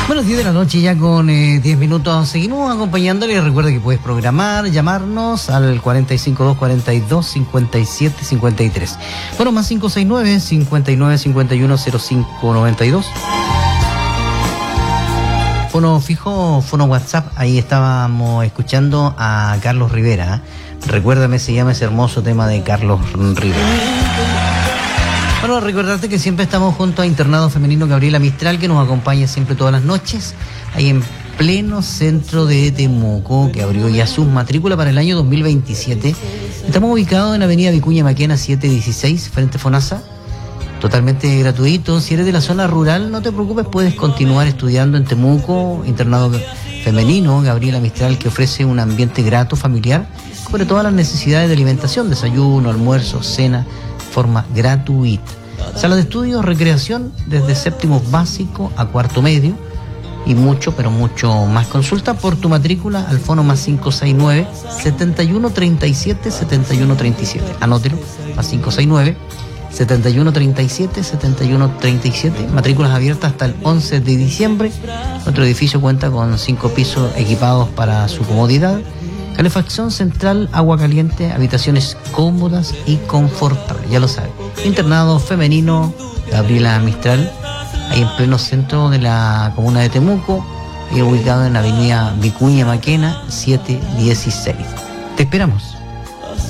Bueno, 10 de la noche ya con 10 minutos. Seguimos acompañándole. Recuerda que puedes programar, llamarnos al 452-42-57-53. Bueno, más 569-5951-0592. Fono fijo, fono WhatsApp. Ahí estábamos escuchando a Carlos Rivera. Recuérdame, se llama ese hermoso tema de Carlos Rivera. Bueno, recordarte que siempre estamos junto a Internado Femenino Gabriela Mistral, que nos acompaña siempre todas las noches, ahí en pleno centro de Temuco, que abrió ya sus matrículas para el año 2027. Estamos ubicados en Avenida Vicuña Maquena 716, frente a FONASA, totalmente gratuito. Si eres de la zona rural, no te preocupes, puedes continuar estudiando en Temuco. Internado Femenino Gabriela Mistral, que ofrece un ambiente grato, familiar, sobre todas las necesidades de alimentación, desayuno, almuerzo, cena, forma gratuita. Sala de estudios, recreación, desde séptimo básico a cuarto medio, y mucho, pero mucho más. Consulta por tu matrícula al fono más 569-7137-7137. Anótelo, más 569-7137-7137. Matrículas abiertas hasta el 11 de diciembre. Nuestro edificio cuenta con 5 pisos equipados para su comodidad. Calefacción central, agua caliente, habitaciones cómodas y confortables, ya lo saben. Internado Femenino Gabriela Mistral, ahí en pleno centro de la comuna de Temuco, y ubicado en Avenida Vicuña Maquena 716. Te esperamos.